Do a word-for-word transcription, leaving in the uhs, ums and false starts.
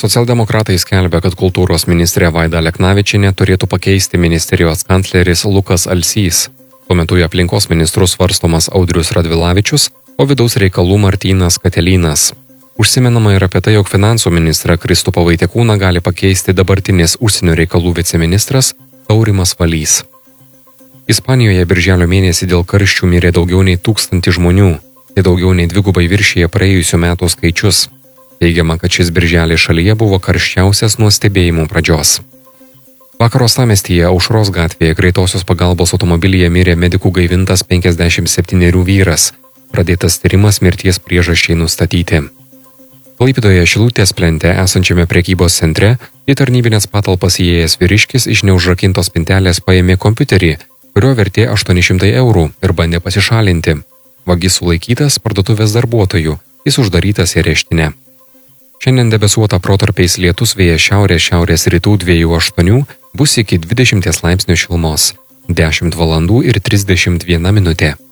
Socialdemokratai skelbia, kad kultūros ministrė Vaida Aleknavičienė turėtų pakeisti ministerijos kancleris Lukas Alsys. Tuo metu į aplinkos ministrus svarstomas Audrius Radvilavičius, o vidaus reikalų Martynas Katelynas. Užsimenama ir apie tai, jog finansų ministrą Kristupą Vaitekūną gali pakeisti dabartinis užsienio reikalų viceministras Taurimas Valys. Ispanijoje birželio mėnesį dėl karščių mirė daugiau nei tūkstantį žmonių, tai daugiau nei dvigubai viršyje praėjusių metų skaičius. Teigiama, kad šis birželis šalyje buvo karščiausias nuo stebėjimų pradžios. Vakar uostamiestyje Aušros gatvėje greitosios pagalbos automobilyje mirė medikų gaivintas penkiasdešimt septynerių vyras. Pradėtas tyrimas mirties priežasčiai nustatyti. Klaipėdoje Šilutės plente esančiame prekybos centre į tarnybinės patalpas įėjęs vyriškis iš neužrakintos spintelės paėmė kompiuterį, kurio vertė aštuoni šimtai eurų ir bandė pasišalinti. Vagis sulaikytas parduotuvės darbuotojų, jis uždarytas į areštinę. Šiandien debesuota protarpiais lietus, vėjas šiaurės šiaurės rytų dviejų aštuonių, bus iki dvidešimties laipsnių šilumos, dešimt valandų ir trisdešimt viena minutė.